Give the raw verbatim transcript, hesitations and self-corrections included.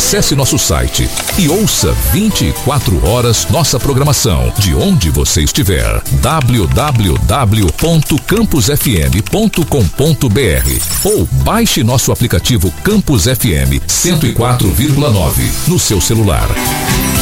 Acesse nosso site e ouça vinte e quatro horas nossa programação de onde você estiver. w w w ponto campus f m ponto com ponto b r ou baixe nosso aplicativo Campus F M cento e quatro vírgula nove no seu celular.